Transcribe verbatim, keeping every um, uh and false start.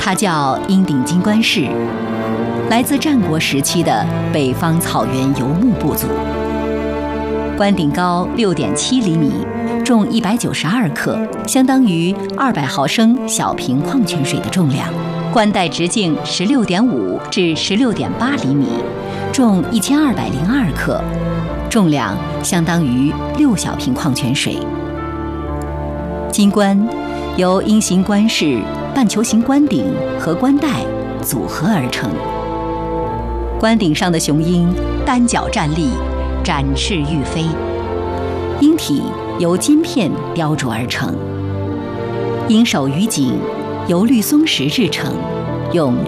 它叫鹰顶金冠式，来自战国时期的北方草原游牧部族。冠顶高六点七厘米，重一百九十二克，相当于二百毫升小瓶矿泉水的重量。冠带直径十六点五至十六点八厘米，重一千二百零二克，重量相当于六小瓶矿泉水。金冠由鹰形冠式、半球形冠顶和冠带组合而成。冠顶上的雄鹰单脚站立，展翅欲飞，鹰体由金片雕琢而成，鹰首羽颈由绿松石制成，用